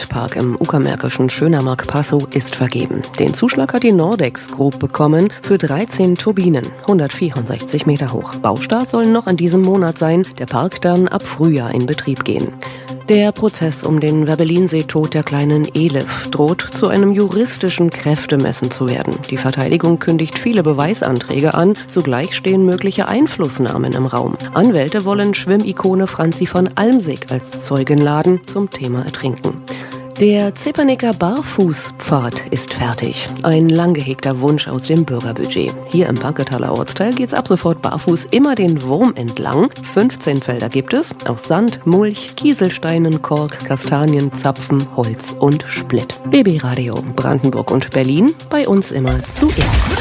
Waldpark im uckermärkischen Schönermark-Passow ist vergeben. Den Zuschlag hat die Nordex Group bekommen für 13 Turbinen, 164 Meter hoch. Baustart soll noch in diesem Monat sein, der Park dann ab Frühjahr in Betrieb gehen. Der Prozess um den Werbelinsee-Tod der kleinen Elif droht zu einem juristischen Kräftemessen zu werden. Die Verteidigung kündigt viele Beweisanträge an, zugleich stehen mögliche Einflussnahmen im Raum. Anwälte wollen Schwimmikone Franzi von Almsick als Zeugin laden zum Thema Ertrinken. Der Zepernicker Barfußpfad ist fertig. Ein lang gehegter Wunsch aus dem Bürgerbudget. Hier im Banketaler Ortsteil geht's ab sofort barfuß immer den Wurm entlang. 15 Felder gibt es aus Sand, Mulch, Kieselsteinen, Kork, Kastanien, Zapfen, Holz und Splitt. BB Radio Brandenburg und Berlin, bei uns immer zuerst.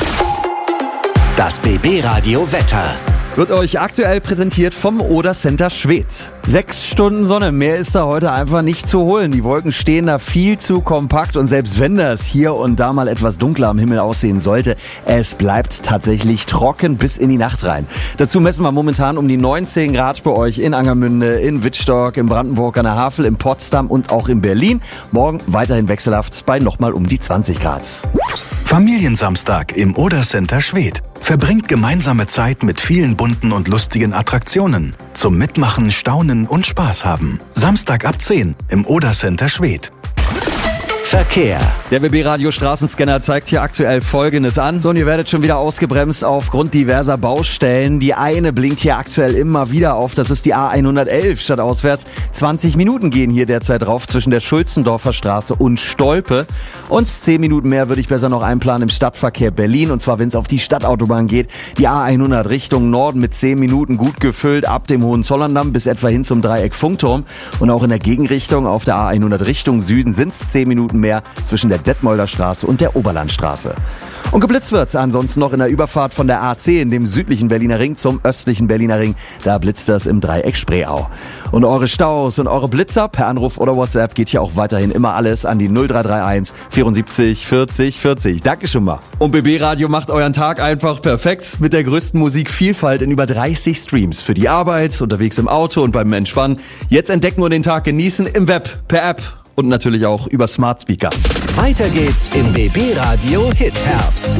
Das BB Radio Wetter wird euch aktuell präsentiert vom Oder Center Schwedt. 6 Stunden Sonne, mehr ist da heute einfach nicht zu holen. Die Wolken stehen da viel zu kompakt und selbst wenn das hier und da mal etwas dunkler am Himmel aussehen sollte, es bleibt tatsächlich trocken bis in die Nacht rein. Dazu messen wir momentan um die 19 Grad bei euch in Angermünde, in Wittstock, in Brandenburg an der Havel, in Potsdam und auch in Berlin. Morgen weiterhin wechselhaft bei nochmal um die 20 Grad. Familiensamstag im Oder Center Schwedt. Verbringt gemeinsame Zeit mit vielen bunten und lustigen Attraktionen. Zum Mitmachen, Staunen und Spaß haben. Samstag ab 10 im Oder Center Schwedt. Verkehr. Der BB Radio Straßenscanner zeigt hier aktuell Folgendes an. So, und ihr werdet schon wieder ausgebremst aufgrund diverser Baustellen. Die eine blinkt hier aktuell immer wieder auf. Das ist die A111 stadtauswärts. 20 Minuten gehen hier derzeit drauf zwischen der Schulzendorfer Straße und Stolpe. Und 10 Minuten mehr würde ich besser noch einplanen im Stadtverkehr Berlin. Und zwar, wenn es auf die Stadtautobahn geht. Die A100 Richtung Norden mit 10 Minuten gut gefüllt ab dem Hohenzollerndamm bis etwa hin zum Dreieck Funkturm. Und auch in der Gegenrichtung auf der A100 Richtung Süden sind es 10 Minuten mehr zwischen der Detmolder Straße und der Oberlandstraße. Und geblitzt wird ansonsten noch in der Überfahrt von der A10 in dem südlichen Berliner Ring zum östlichen Berliner Ring. Da blitzt das im Dreieck Spreeau. Und eure Staus und eure Blitzer per Anruf oder WhatsApp geht hier auch weiterhin immer alles an die 0331 74 40 40. Danke schon mal. Und BB Radio macht euren Tag einfach perfekt mit der größten Musikvielfalt in über 30 Streams. Für die Arbeit, unterwegs im Auto und beim Entspannen. Jetzt entdecken und den Tag genießen im Web, per App. Und natürlich auch über Smart Speaker. Weiter geht's im BB Radio Hit Herbst.